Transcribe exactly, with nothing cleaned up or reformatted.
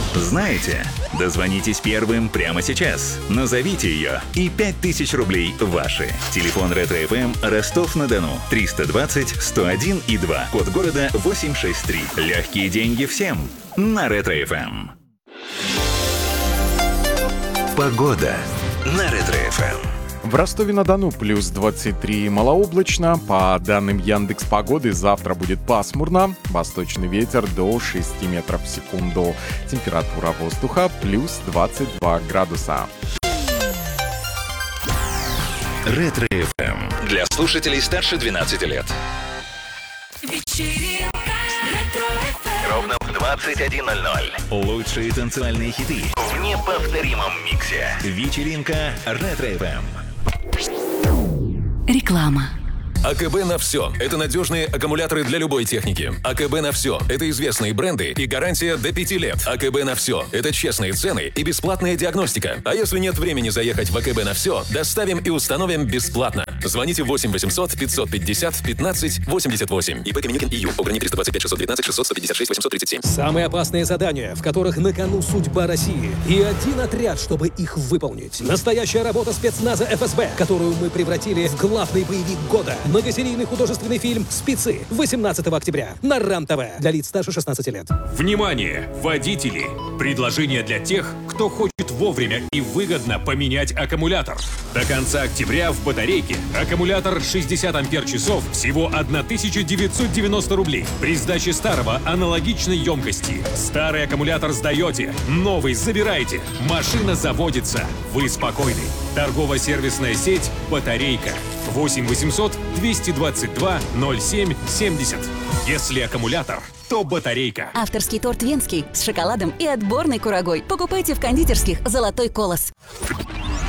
Знаете? Дозвонитесь первым прямо сейчас. Назовите ее, и пять тысяч рублей ваши. Телефон Ретро эф эм Ростов-на-Дону. триста двадцать сто один и два. Код города восемь шесть три. Легкие деньги всем на Ретро эф эм. Погода на Ретро эф эм. В Ростове-на-Дону плюс двадцать три, малооблачно. По данным Яндекс.Погоды, завтра будет пасмурно. Восточный ветер до шести метров в секунду. Температура воздуха плюс двадцать два градуса. Ретро эф эм. Для слушателей старше двенадцати лет. Вечеринка Ретро эф эм. Ровно в двадцать один ноль ноль. Лучшие танцевальные хиты в неповторимом миксе. Вечеринка Ретро эф эм. Реклама. АКБ на все. Это надежные аккумуляторы для любой техники. АКБ на все. Это известные бренды и гарантия до пяти лет. АКБ на все. Это честные цены и бесплатная диагностика. А если нет времени заехать в АКБ на все, доставим и установим бесплатно. Звоните восемь восемьсот пятьсот пятьдесят пятнадцать восемьдесят восемь. ИП Каменюкин И Ю. Ограничение триста двадцать пять шестьсот девятнадцать шестьсот сто пятьдесят шесть восемьсот тридцать семь. Самые опасные задания, в которых на кону судьба России. И один отряд, чтобы их выполнить. Настоящая работа спецназа эф эс бэ, которую мы превратили в главный боевик года. Многосерийный художественный фильм «Спецы» восемнадцатого октября на РАН-ТВ для лиц старше шестнадцати лет. Внимание, водители! Предложение для тех, кто хочет вовремя и выгодно поменять аккумулятор. До конца октября в батарейке аккумулятор шестьдесят ампер-часов всего тысяча девятьсот девяносто рублей. При сдаче старого аналогичной емкости. Старый аккумулятор сдаете, новый забираете. Машина заводится. Вы спокойны. Торгово-сервисная сеть «Батарейка». восемь восемьсот двести двадцать два ноль семь семьдесят. Если аккумулятор, то батарейка. Авторский торт венский с шоколадом и отборной курагой. Покупайте в кондитерских «Золотой колос».